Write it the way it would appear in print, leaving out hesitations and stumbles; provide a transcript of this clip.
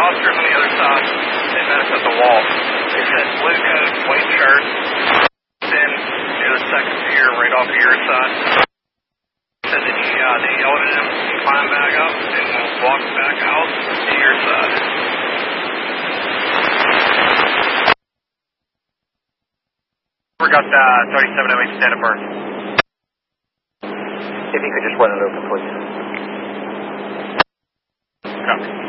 officers on the other side. They met us at the wall. They said blue coat, white shirt, then near the second pier right off of your side. Said that they yelled at him, he climbed back up, and walked back out to your side. We got 3708 stand burn. If you could just run it open, please. Copy.